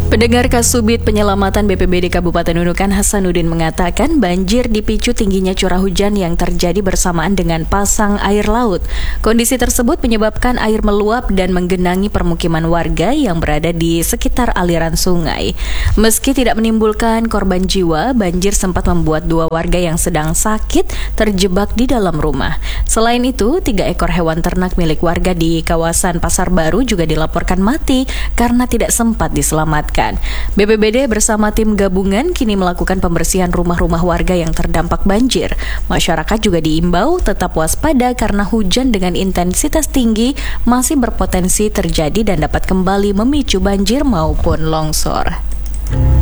Pendengar Kasubit Penyelamatan BPBD Kabupaten Nunukan Hasanuddin mengatakan banjir dipicu tingginya curah hujan yang terjadi bersamaan dengan pasang air laut. Kondisi tersebut menyebabkan air meluap dan menggenangi permukiman warga yang berada di sekitar aliran sungai. Meski tidak menimbulkan korban jiwa, banjir sempat membuat 2 warga yang sedang sakit terjebak di dalam rumah. Selain itu, 3 ekor hewan ternak milik warga di kawasan Pasar Baru juga dilaporkan mati karena tidak sempat diselamatkan. BPBD bersama tim gabungan kini melakukan pembersihan rumah-rumah warga yang terdampak banjir. Masyarakat juga diimbau tetap waspada karena hujan dengan intensitas tinggi masih berpotensi terjadi dan dapat kembali memicu banjir maupun longsor.